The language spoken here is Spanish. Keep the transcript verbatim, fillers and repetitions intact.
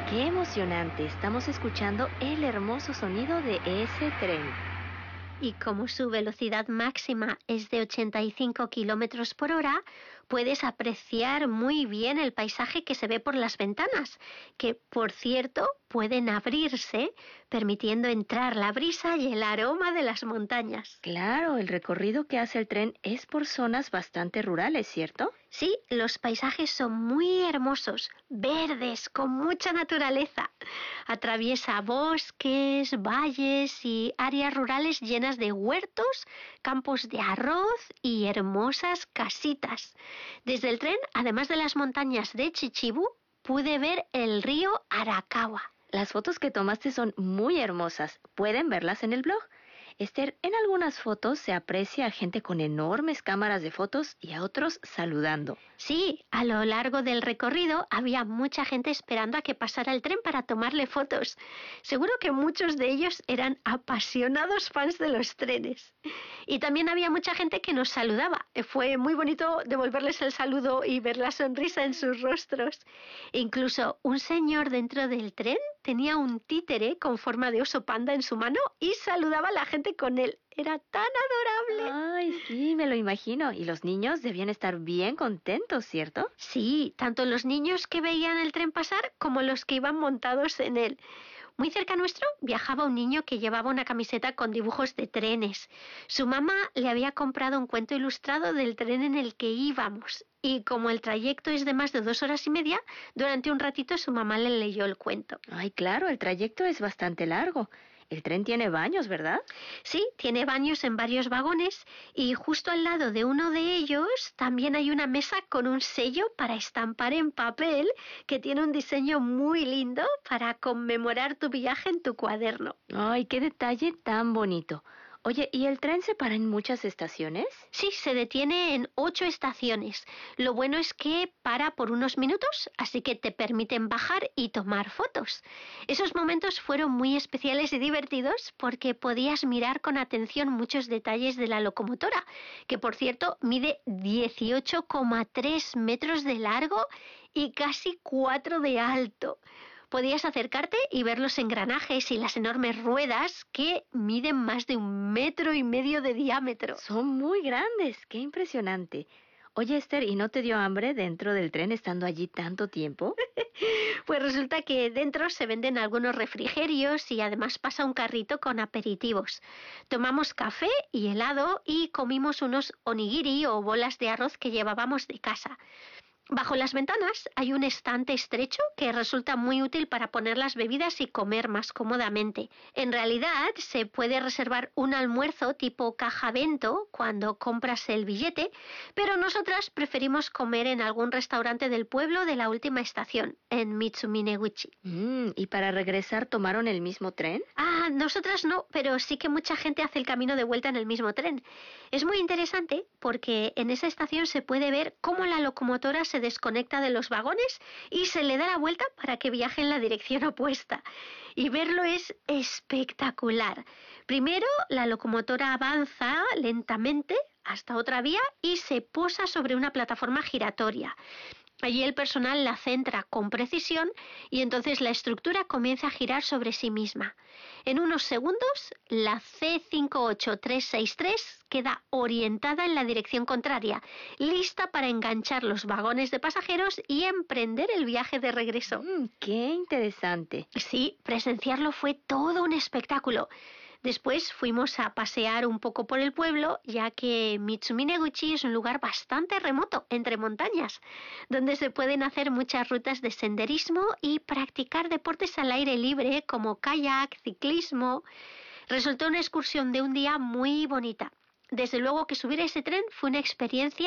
¡Qué emocionante! Estamos escuchando el hermoso sonido de ese tren. Y como su velocidad máxima es de ochenta y cinco kilómetros por hora, puedes apreciar muy bien el paisaje que se ve por las ventanas, que, por cierto, pueden abrirse, permitiendo entrar la brisa y el aroma de las montañas. Claro, el recorrido que hace el tren es por zonas bastante rurales, ¿cierto? Sí, los paisajes son muy hermosos, verdes, con mucha naturaleza. Atraviesa bosques, valles y áreas rurales llenas de huertos, campos de arroz y hermosas casitas. Desde el tren, además de las montañas de Chichibu, pude ver el río Arakawa. Las fotos que tomaste son muy hermosas. Pueden verlas en el blog. Esther, en algunas fotos se aprecia a gente con enormes cámaras de fotos y a otros saludando. Sí, a lo largo del recorrido había mucha gente esperando a que pasara el tren para tomarle fotos. Seguro que muchos de ellos eran apasionados fans de los trenes. Y también había mucha gente que nos saludaba. Fue muy bonito devolverles el saludo y ver la sonrisa en sus rostros. Incluso un señor dentro del tren tenía un títere con forma de oso panda en su mano y saludaba a la gente con él. Era tan adorable. Ay, sí, me lo imagino. Y los niños debían estar bien contentos, ¿cierto? Sí, tanto los niños que veían el tren pasar como los que iban montados en él. Muy cerca nuestro viajaba un niño que llevaba una camiseta con dibujos de trenes. Su mamá le había comprado un cuento ilustrado del tren en el que íbamos. Y como el trayecto es de más de dos horas y media, durante un ratito su mamá le leyó el cuento. Ay, claro, el trayecto es bastante largo. El tren tiene baños, ¿verdad? Sí, tiene baños en varios vagones y justo al lado de uno de ellos también hay una mesa con un sello para estampar en papel que tiene un diseño muy lindo para conmemorar tu viaje en tu cuaderno. Ay, qué detalle tan bonito. Oye, ¿y el tren se para en muchas estaciones? Sí, se detiene en ocho estaciones. Lo bueno es que para por unos minutos, así que te permiten bajar y tomar fotos. Esos momentos fueron muy especiales y divertidos porque podías mirar con atención muchos detalles de la locomotora, que por cierto mide dieciocho coma tres metros de largo y casi cuatro de alto. Podías acercarte y ver los engranajes y las enormes ruedas que miden más de un metro y medio de diámetro. Son muy grandes, qué impresionante. Oye, Esther, ¿y no te dio hambre dentro del tren estando allí tanto tiempo? Pues resulta que dentro se venden algunos refrigerios y además pasa un carrito con aperitivos. Tomamos café y helado y comimos unos onigiri o bolas de arroz que llevábamos de casa. Bajo las ventanas hay un estante estrecho que resulta muy útil para poner las bebidas y comer más cómodamente. En realidad, se puede reservar un almuerzo tipo caja bento cuando compras el billete, pero nosotras preferimos comer en algún restaurante del pueblo de la última estación, en Mitsumineguchi. Mm, ¿y para regresar tomaron el mismo tren? Ah, nosotras no, pero sí que mucha gente hace el camino de vuelta en el mismo tren. Es muy interesante porque en esa estación se puede ver cómo la locomotora se desconecta de los vagones y se le da la vuelta para que viaje en la dirección opuesta. Y verlo es espectacular. Primero, la locomotora avanza lentamente hasta otra vía y se posa sobre una plataforma giratoria. Allí el personal la centra con precisión y entonces la estructura comienza a girar sobre sí misma. En unos segundos, la C cinco ocho tres seis tres queda orientada en la dirección contraria, lista para enganchar los vagones de pasajeros y emprender el viaje de regreso. Mm, ¡qué interesante! Sí, presenciarlo fue todo un espectáculo. Después fuimos a pasear un poco por el pueblo, ya que Mitsumineguchi es un lugar bastante remoto, entre montañas, donde se pueden hacer muchas rutas de senderismo y practicar deportes al aire libre como kayak, ciclismo. Resultó una excursión de un día muy bonita. Desde luego que subir a ese tren fue una experiencia